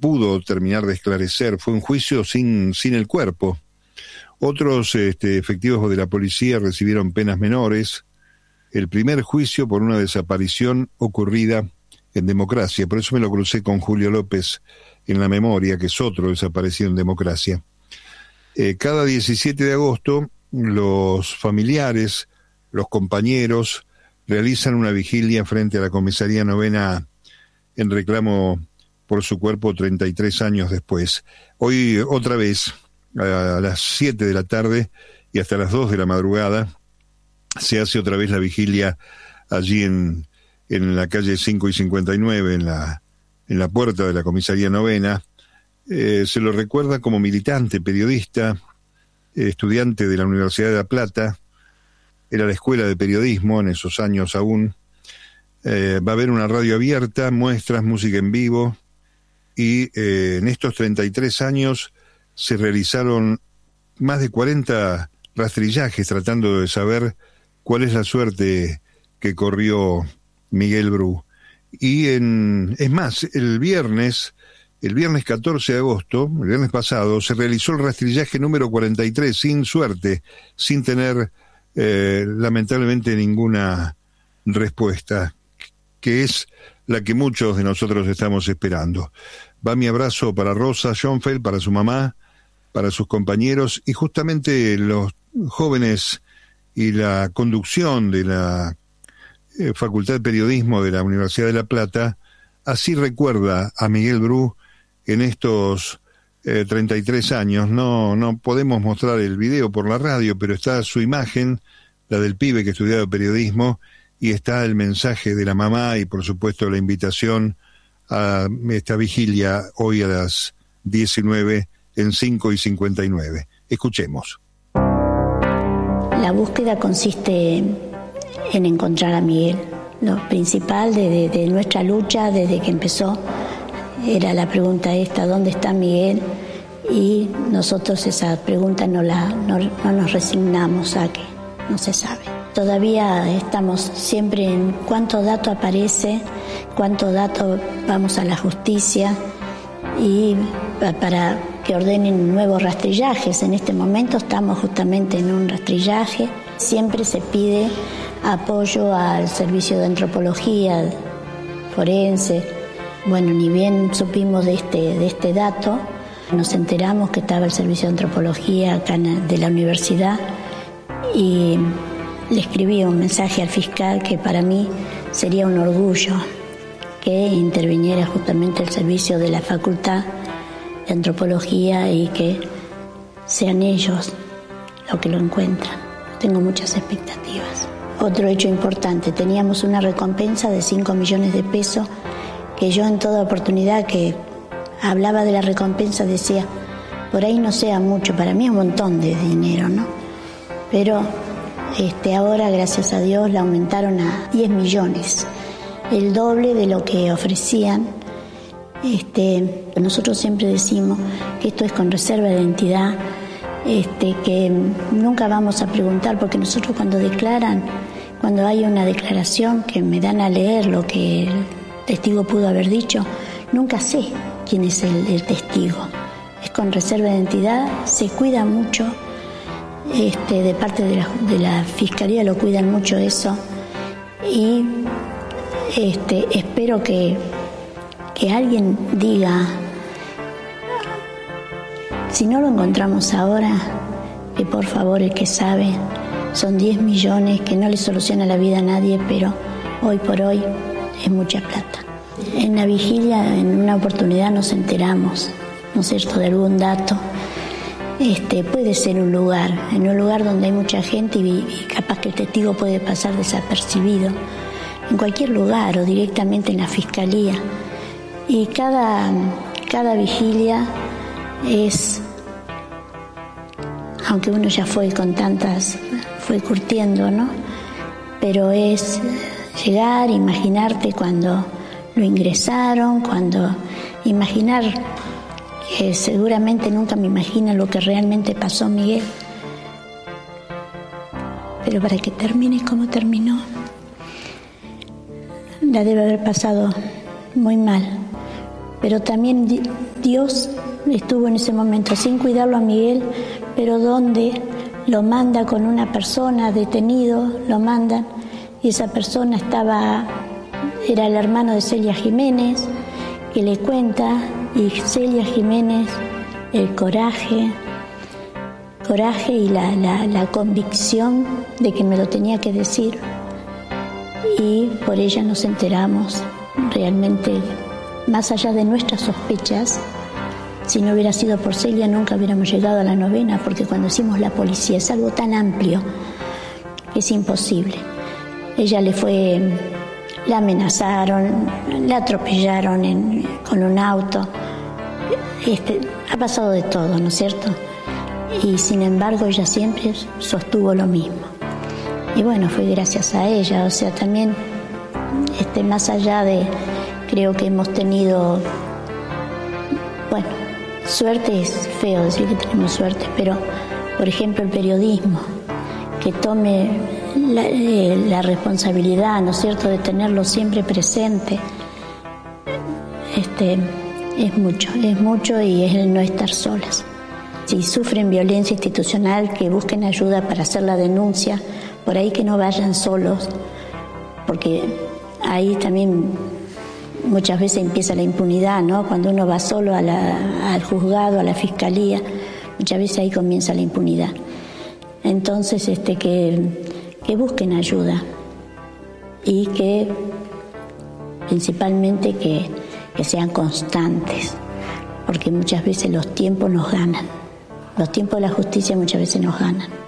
pudo terminar de esclarecer. Fue un juicio sin el cuerpo. Otros efectivos de la policía recibieron penas menores. El primer juicio por una desaparición ocurrida en democracia. Por eso me lo crucé con Julio López en la memoria, que es otro desaparecido en democracia. Cada 17 de agosto, los familiares, los compañeros, realizan una vigilia frente a la Comisaría Novena en reclamo por su cuerpo 33 años después. Hoy, otra vez, a las 7 de la tarde y hasta las 2 de la madrugada, se hace otra vez la vigilia allí en la calle 5 y 59, en la puerta de la Comisaría Novena. Se lo recuerda como militante, periodista, estudiante de la Universidad de La Plata. Era la escuela de periodismo en esos años aún. Va a haber una radio abierta, muestras, música en vivo, y en estos 33 años se realizaron más de 40 rastrillajes tratando de saber cuál es la suerte que corrió Miguel Bru. Y es más, el viernes 14 de agosto, el viernes pasado, se realizó el rastrillaje número 43, sin suerte, sin tener lamentablemente ninguna respuesta, que es la que muchos de nosotros estamos esperando. Va mi abrazo para Rosa Schoenfeld, para su mamá, para sus compañeros, y justamente los jóvenes y la conducción de la Facultad de Periodismo de la Universidad de La Plata, así recuerda a Miguel Bru en estos 33 años. No podemos mostrar el video por la radio, pero está su imagen, la del pibe que estudiaba periodismo, y está el mensaje de la mamá y por supuesto la invitación a esta vigilia hoy a las 19 en 5 y 59. Escuchemos. La búsqueda consiste en encontrar a Miguel. Lo principal de nuestra lucha desde que empezó era la pregunta esta: ¿dónde está Miguel? Y nosotros esa pregunta no nos resignamos a que no se sabe. Todavía estamos siempre en cuánto dato aparece, cuánto dato vamos a la justicia y para que ordenen nuevos rastrillajes. En este momento estamos justamente en un rastrillaje. Siempre se pide apoyo al servicio de antropología forense. Bueno, ni bien supimos de este dato, nos enteramos que estaba el servicio de antropología acá de la universidad y le escribí un mensaje al fiscal que para mí sería un orgullo que interviniera justamente el servicio de la Facultad de Antropología y que sean ellos los que lo encuentran. Tengo muchas expectativas. Otro hecho importante, teníamos una recompensa de 5 millones de pesos que yo en toda oportunidad que hablaba de la recompensa decía, por ahí no sea mucho, para mí es un montón de dinero, ¿no? Pero ahora, gracias a Dios, la aumentaron a 10 millones, el doble de lo que ofrecían. Nosotros siempre decimos que esto es con reserva de identidad, que nunca vamos a preguntar, porque nosotros cuando hay una declaración que me dan a leer lo que el testigo pudo haber dicho, nunca sé quién es el testigo. Es con reserva de identidad, se cuida mucho, de parte de la Fiscalía lo cuidan mucho eso, y espero que alguien diga, si no lo encontramos ahora, que por favor el que sabe, son 10 millones que no le soluciona la vida a nadie, pero hoy por hoy es mucha plata. En la vigilia, en una oportunidad nos enteramos, ¿no es cierto?, de algún dato. Puede ser en un lugar donde hay mucha gente y capaz que el testigo puede pasar desapercibido, en cualquier lugar o directamente en la Fiscalía. Y cada vigilia es, aunque uno ya fue curtiendo, ¿no? Pero es llegar, imaginarte cuando lo ingresaron, imaginar que seguramente nunca me imagino lo que realmente pasó Miguel. Pero para que termine como terminó, la debe haber pasado muy mal. pero también Dios estuvo en ese momento sin cuidarlo a Miguel, pero donde lo manda con una persona detenido, lo mandan, y esa persona era el hermano de Celia Jiménez, que le cuenta, y Celia Jiménez, el coraje y la convicción de que me lo tenía que decir, y por ella nos enteramos realmente, más allá de nuestras sospechas. Si no hubiera sido por Celia nunca hubiéramos llegado a la novena, porque cuando decimos la policía es algo tan amplio que es imposible. Ella la amenazaron, la atropellaron con un auto, ha pasado de todo, ¿no es cierto? Y sin embargo ella siempre sostuvo lo mismo. Y bueno, fue gracias a ella, o sea, también más allá creo que hemos tenido, bueno, suerte es feo decir que tenemos suerte, pero por ejemplo el periodismo, que tome la responsabilidad, ¿no es cierto?, de tenerlo siempre presente, es mucho y es el no estar solas. Si sufren violencia institucional, que busquen ayuda para hacer la denuncia, por ahí que no vayan solos, porque ahí también muchas veces empieza la impunidad, ¿no? Cuando uno va solo al juzgado, a la fiscalía, muchas veces ahí comienza la impunidad. Entonces, que busquen ayuda y que principalmente que sean constantes, porque muchas veces los tiempos nos ganan. Los tiempos de la justicia muchas veces nos ganan.